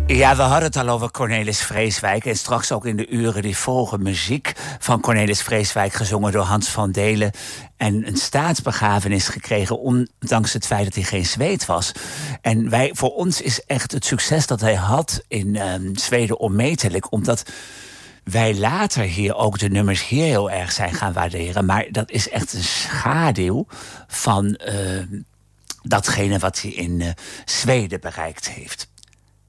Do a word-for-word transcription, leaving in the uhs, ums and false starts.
Ja, we hadden het al over Cornelis Vreeswijk. En straks ook in de uren die volgen muziek van Cornelis Vreeswijk, gezongen door Hans van Delen. En een staatsbegrafenis gekregen, ondanks het feit dat hij geen Zweed was. En wij, voor ons is echt het succes dat hij had in uh, Zweden onmetelijk. Omdat wij later hier ook de nummers hier heel erg zijn gaan waarderen. Maar dat is echt een schaduw van uh, datgene wat hij in uh, Zweden bereikt heeft.